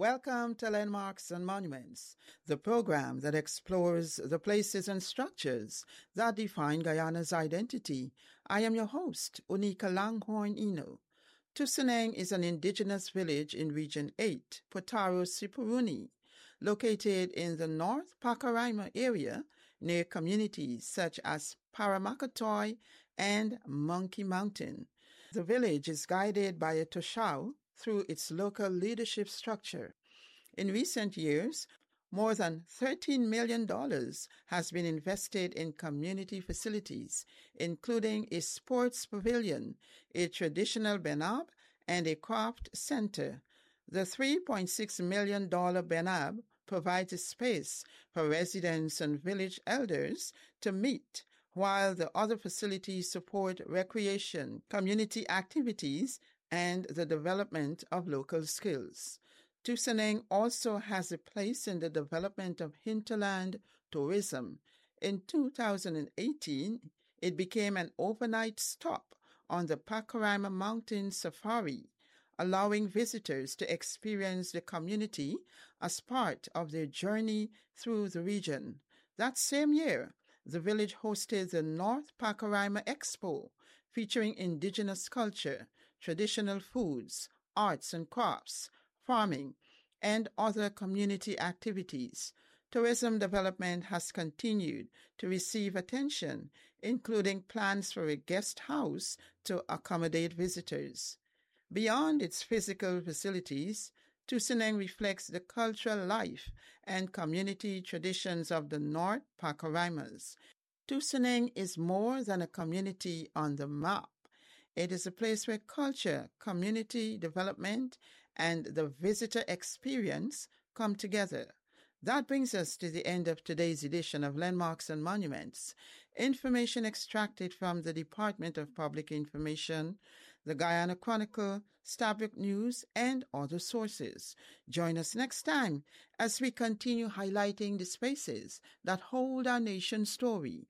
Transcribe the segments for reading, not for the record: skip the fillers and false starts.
Welcome to Landmarks and Monuments, the program that explores the places and structures that define Guyana's identity. I am your host, Unika Langhorne Ino. Tuseneng is an indigenous village in Region 8, Potaro Sipuruni, located in the North Pacaraima area near communities such as Paramakatoy and Monkey Mountain. The village is guided by a toshao through its local leadership structure. In recent years, more than $13 million has been invested in community facilities, including a sports pavilion, a traditional benab, and a craft center. The $3.6 million benab provides a space for residents and village elders to meet, while the other facilities support recreation, community activities, and the development of local skills. Tuseneng also has a place in the development of hinterland tourism. In 2018, it became an overnight stop on the Pacaraima Mountain Safari, allowing visitors to experience the community as part of their journey through the region. That same year, the village hosted the North Pacaraima Expo, featuring indigenous culture, traditional foods, arts and crafts, farming, and other community activities. Tourism development has continued to receive attention, including plans for a guest house to accommodate visitors. Beyond its physical facilities, Tuseneng reflects the cultural life and community traditions of the North Pacaraimas. Tuseneng is more than a community on the map. It is a place where culture, community development, and the visitor experience come together. That brings us to the end of today's edition of Landmarks and Monuments. Information extracted from the Department of Public Information, the Guyana Chronicle, Stabroek News, and other sources. Join us next time as we continue highlighting the spaces that hold our nation's story.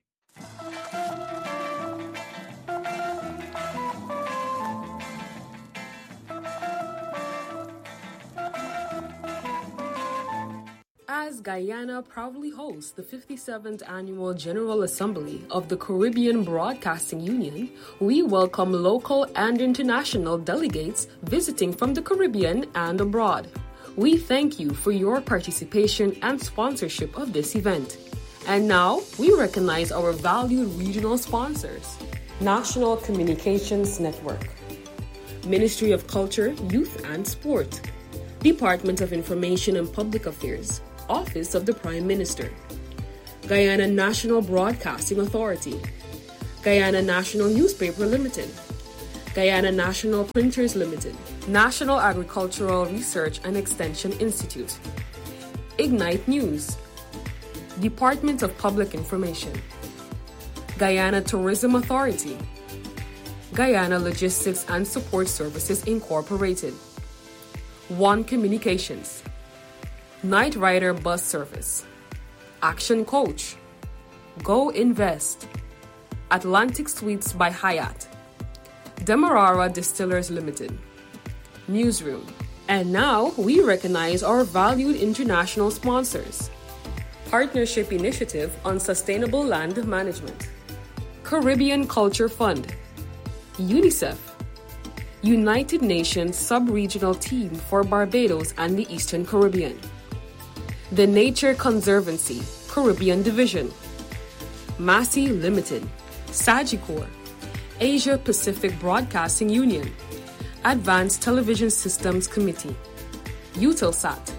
As Guyana proudly hosts the 57th Annual General Assembly of the Caribbean Broadcasting Union, we welcome local and international delegates visiting from the Caribbean and abroad. We thank you for your participation and sponsorship of this event. And now, we recognize our valued regional sponsors. National Communications Network, Ministry of Culture, Youth and Sport, Department of Information and Public Affairs, Office of the Prime Minister, Guyana National Broadcasting Authority, Guyana National Newspaper Limited, Guyana National Printers Limited, National Agricultural Research and Extension Institute, Ignite News, Department of Public Information, Guyana Tourism Authority, Guyana Logistics and Support Services Incorporated, One Communications, Night Rider Bus Service, Action Coach, Go Invest, Atlantic Suites by Hyatt, Demerara Distillers Limited, Newsroom. And now we recognize our valued international sponsors. Partnership Initiative on Sustainable Land Management, Caribbean Culture Fund, UNICEF, United Nations Sub-Regional Team for Barbados and the Eastern Caribbean, The Nature Conservancy, Caribbean Division, Massey Limited, Sagicor, Asia Pacific Broadcasting Union, Advanced Television Systems Committee, Eutelsat.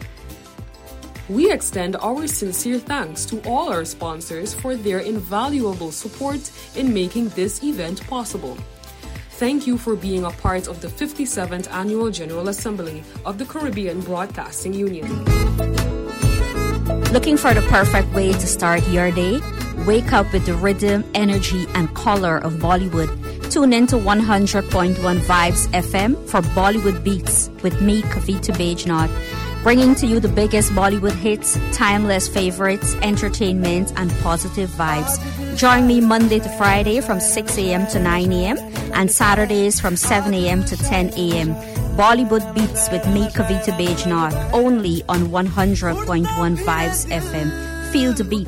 We extend our sincere thanks to all our sponsors for their invaluable support in making this event possible. Thank you for being a part of the 57th Annual General Assembly of the Caribbean Broadcasting Union. Looking for the perfect way to start your day? Wake up with the rhythm, energy, and color of Bollywood. Tune in to 100.1 Vibes FM for Bollywood Beats with me, Kavita Bajnath, bringing to you the biggest Bollywood hits, timeless favorites, entertainment, and positive vibes. Join me Monday to Friday from 6 a.m. to 9 a.m. and Saturdays from 7 a.m. to 10 a.m. Bollywood Beats with me, Kavita Bajnath, only on 100.1 Vibes FM. Feel the beat.